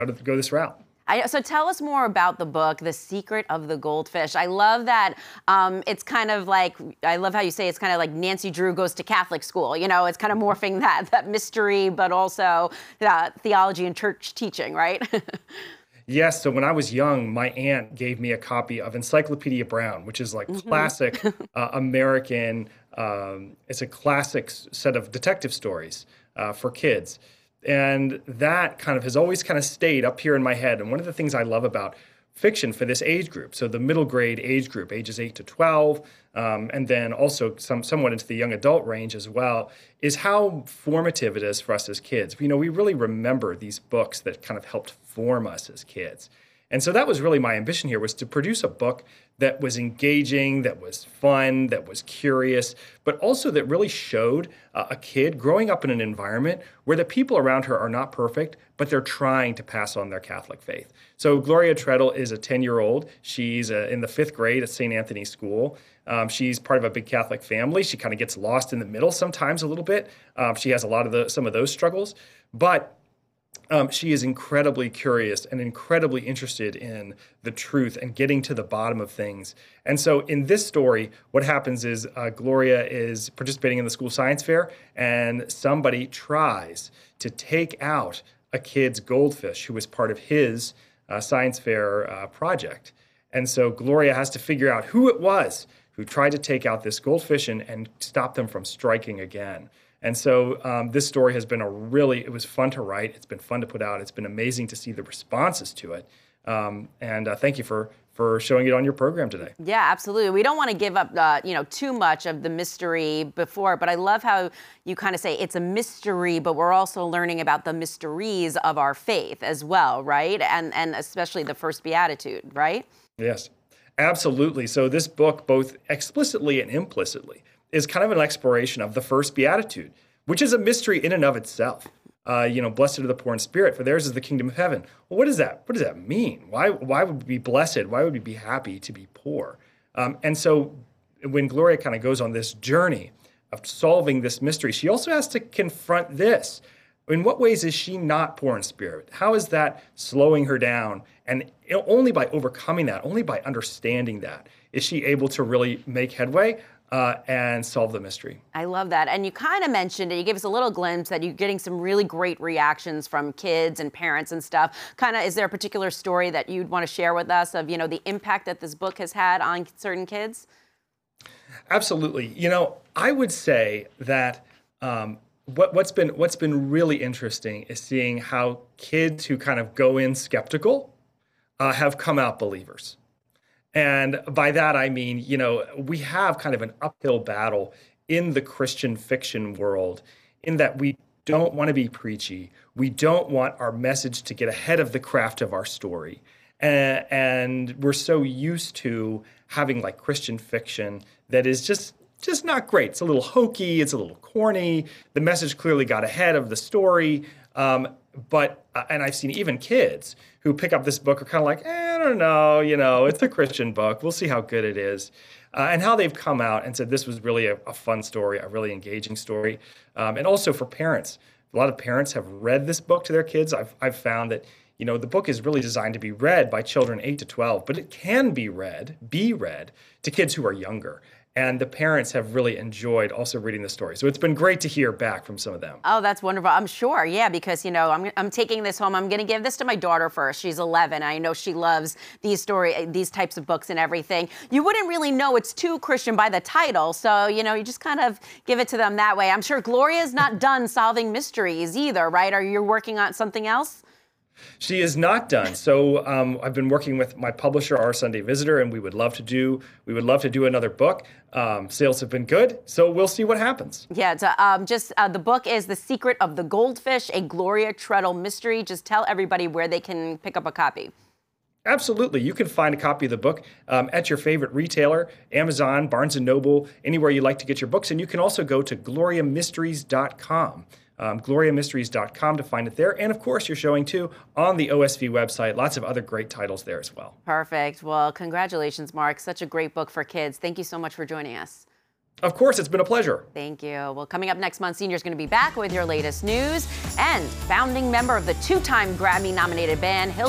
to go this route. So tell us more about the book, The Secret of the Goldfish. I love that it's kind of like, I love how you say it's kind of like Nancy Drew goes to Catholic school. You know, it's kind of morphing that mystery, but also theology and church teaching, right? Yes, so when I was young, my aunt gave me a copy of Encyclopedia Brown, which is like classic American, it's a classic set of detective stories for kids. And that kind of has always kind of stayed up here in my head. And one of the things I love about fiction for this age group, so the middle grade age group, ages 8 to 12, and then also somewhat into the young adult range as well, is how formative it is for us as kids. You know, we really remember these books that kind of helped form us as kids. And so that was really my ambition here, was to produce a book that was engaging, that was fun, that was curious, but also that really showed a kid growing up in an environment where the people around her are not perfect, but they're trying to pass on their Catholic faith. So Gloria Treadle is a 10-year-old. She's in the 5th grade at St. Anthony's School. She's part of a big Catholic family. She kind of gets lost in the middle sometimes a little bit. She has a lot of some of those struggles, but she is incredibly curious and incredibly interested in the truth and getting to the bottom of things. And so in this story, what happens is Gloria is participating in the school science fair, and somebody tries to take out a kid's goldfish who was part of his science fair project. And so Gloria has to figure out who it was who tried to take out this goldfish and stop them from striking again. And so this story has been it was fun to write. It's been fun to put out. It's been amazing to see the responses to it. And thank you for showing it on your program today. Yeah, absolutely. We don't want to give up, too much of the mystery before, but I love how you kind of say it's a mystery, but we're also learning about the mysteries of our faith as well, right? And especially the first beatitude, right? Yes, absolutely. So this book, both explicitly and implicitly, is kind of an exploration of the first beatitude, which is a mystery in and of itself. Blessed are the poor in spirit, for theirs is the kingdom of heaven. Well, what does that mean? Why would we be blessed? Why would we be happy to be poor? And so when Gloria kind of goes on this journey of solving this mystery, she also has to confront this. In what ways is she not poor in spirit? How is that slowing her down? And only by overcoming that, only by understanding that, is she able to really make headway and solve the mystery. I love that. And you kind of mentioned it. You gave us a little glimpse that you're getting some really great reactions from kids and parents and stuff. Is there a particular story that you'd want to share with us of, the impact that this book has had on certain kids? Absolutely. I would say that what's been really interesting is seeing how kids who kind of go in skeptical have come out believers. And by that, I mean, we have kind of an uphill battle in the Christian fiction world in that we don't want to be preachy. We don't want our message to get ahead of the craft of our story. And we're so used to having like Christian fiction that is just not great. It's a little hokey. It's a little corny. The message clearly got ahead of the story. But I've seen even kids who pick up this book are kind of like, I don't know, it's a Christian book. We'll see how good it is. And how they've come out and said this was really a fun story, a really engaging story. And also for parents. A lot of parents have read this book to their kids. I've found that, the book is really designed to be read by children 8 to 12, but it can be read to kids who are younger. And the parents have really enjoyed also reading the story. So it's been great to hear back from some of them. Oh, that's wonderful. I'm sure, yeah, because, I'm taking this home. I'm going to give this to my daughter first. She's 11. I know she loves these types of books and everything. You wouldn't really know it's too Christian by the title. So, you just kind of give it to them that way. I'm sure Gloria's not done solving mysteries either, right? Are you working on something else? She is not done. So I've been working with my publisher, Our Sunday Visitor, and we would love to do another book. Sales have been good, so we'll see what happens. Yeah, the book is The Secret of the Goldfish, a Gloria Treadle mystery. Just tell everybody where they can pick up a copy. Absolutely. You can find a copy of the book at your favorite retailer, Amazon, Barnes & Noble, anywhere you like to get your books. And you can also go to gloriamysteries.com. gloriamysteries.com to find it there. And of course, you're showing too on the OSV website. Lots of other great titles there as well. Perfect. Well, congratulations, Mark. Such a great book for kids. Thank you so much for joining us. Of course, it's been a pleasure. Thank you. Well, coming up next month, Senior's going to be back with your latest news. And founding member of the two-time Grammy-nominated band,